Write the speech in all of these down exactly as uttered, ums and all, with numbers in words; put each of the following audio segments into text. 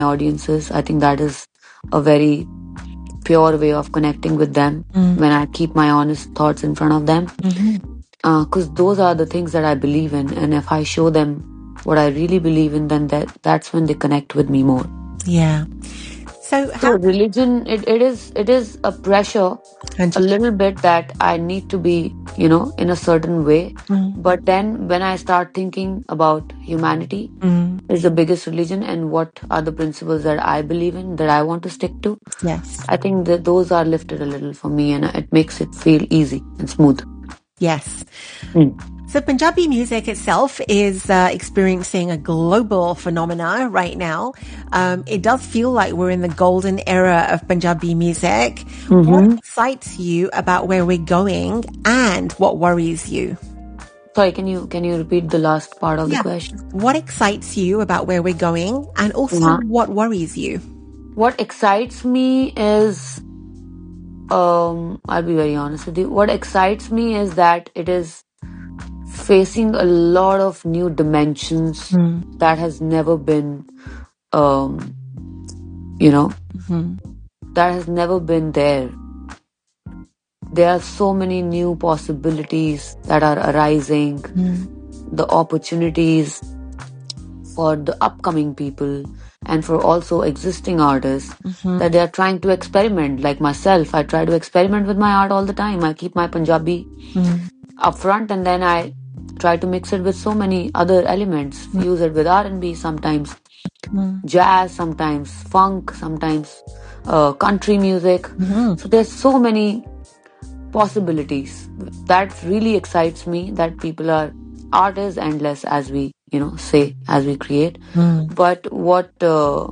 audiences. I think that is a very pure way of connecting with them Mm. when I keep my honest thoughts in front of them. Because Mm-hmm. uh, those are the things that I believe in. And if I show them what I really believe in, then that, that's when they connect with me more. Yeah. So, So how... religion, it, it is it is a pressure a little bit that I need to be, you know, in a certain way. Mm. But then when I start thinking about humanity Mm. is the biggest religion and what are the principles that I believe in, that I want to stick to, Yes. I think that those are lifted a little for me and it makes it feel easy and smooth. Yes. Mm. So Punjabi music itself is uh, experiencing a global phenomena right now. Um, it does feel like we're in the golden era of Punjabi music. Mm-hmm. What excites you about where we're going and what worries you? Sorry, can you can you repeat the last part of Yeah. the question? What excites you about where we're going and also Uh-huh. what worries you? What excites me is, um, I'll be very honest with you. What excites me is that it is facing a lot of new dimensions Mm. that has never been, um, you know, Mm-hmm. that has never been there. There are so many new possibilities that are arising, Mm. the opportunities for the upcoming people and for also existing artists, Mm-hmm. that they are trying to experiment. Like myself, I try to experiment with my art all the time. I keep my Punjabi Mm. up front and then I try to mix it with so many other elements, Mm. fuse it with R and B sometimes, Mm. jazz sometimes, funk sometimes, uh, country music. Mm-hmm. So there's so many possibilities. That really excites me, that people are, art is endless, as we, you know, say, as we create. Mm. But what uh,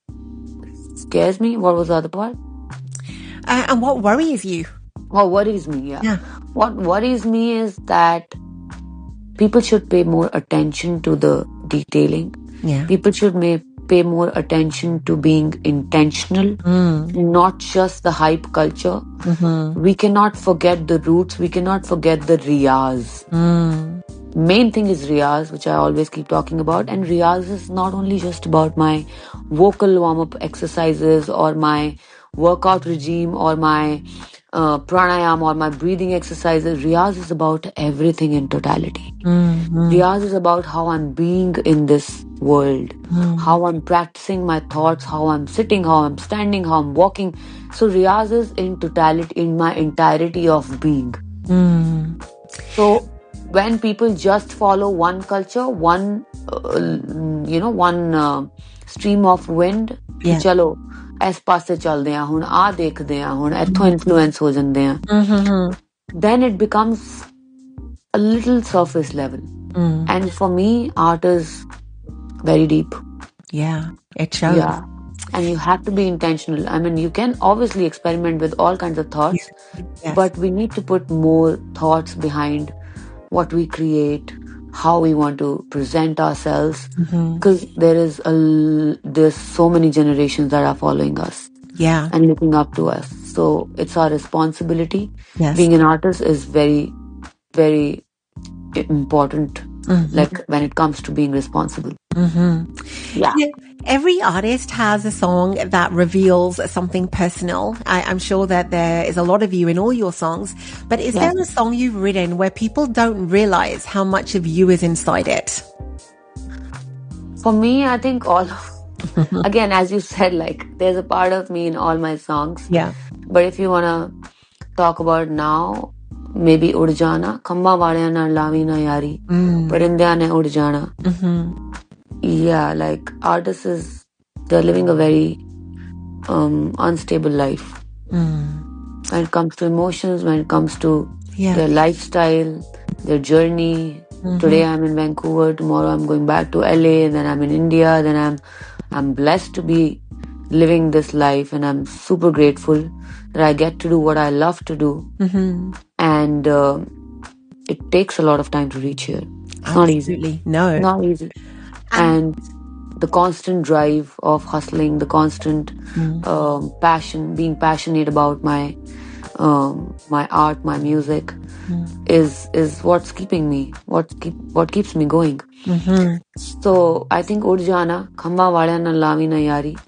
scares me, what was the other part? Uh, and what worries you? What worries me, yeah. Yeah. What worries me is that people should pay more attention to the detailing. Yeah. People should may pay more attention to being intentional, Mm. not just the hype culture. Mm-hmm. We cannot forget the roots. We cannot forget the riyaz. Mm. Main thing is riyaz, which I always keep talking about. And riyaz is not only just about my vocal warm-up exercises or my workout regime or my uh, pranayam or my breathing exercises. Riyaz is about everything in totality. Mm-hmm. Riyaz is about how I'm being in this world, Mm. how I'm practicing my thoughts, how I'm sitting, how I'm standing, how I'm walking. So riyaz is in totality, in my entirety of being. Mm. So when people just follow one culture, one, uh, you know, one uh, stream of wind, Yeah. कि चलो इस पासे चलदे हैं, हुण आ देखदे हैं, हुण इत्थों influence हो जांदे हैं, Mm-hmm. then it becomes a little surface level. Mm. And for me, art is very deep. Yeah, it shows. Yeah. And you have to be intentional. I mean, you can obviously experiment with all kinds of thoughts, Yes. but we need to put more thoughts behind what we create, how we want to present ourselves, because Mm-hmm. there is a l- there's so many generations that are following us Yeah. and looking up to us. So it's our responsibility. Yes. Being an artist is very, very important. Mm-hmm. Like when it comes to being responsible. Mm-hmm. Yeah. You know, every artist has a song that reveals something personal. I, I'm sure that there is a lot of you in all your songs, but is Yes. there a song you've written where people don't realize how much of you is inside it? For me, I think all of, again, as you said, like there's a part of me in all my songs. Yeah. But if you want to talk about now, maybe Ud Jana, Khamba Waliyan Naal Lavi Na Yari, Mm. Parindyan Ne Ud Jana. Mm-hmm. Yeah, like artists is, they're living a very um, unstable life. Mm. When it comes to emotions, when it comes to Yeah. their lifestyle, their journey. Mm-hmm. Today I'm in Vancouver, tomorrow I'm going back to L A, and then I'm in India, then I'm I'm blessed to be living this life, and I'm super grateful that I get to do what I love to do. Mm-hmm. And uh, it takes a lot of time to reach here. It's not easy. Absolutely. No. Not easy. And- And the constant drive of hustling, the constant Mm. um, passion, being passionate about my um, my art, my music Mm. is is what's keeping me, what keep what keeps me going. Mm-hmm. So I think Ud Jana, Khamba Wale Na Lavi Na Yari